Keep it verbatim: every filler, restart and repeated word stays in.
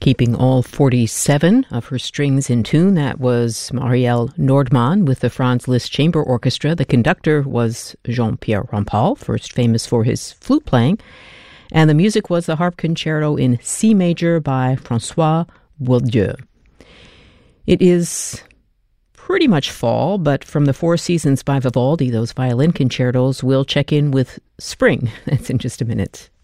Keeping all forty-seven of her strings in tune, that was Marielle Nordmann with the Franz Liszt Chamber Orchestra. The conductor was Jean-Pierre Rampal, first famous for his flute playing. And the music was the harp concerto in C major by François Boieldieu. It is pretty much fall, but from the Four Seasons by Vivaldi, those violin concertos, we'll check in with spring. That's in just a minute.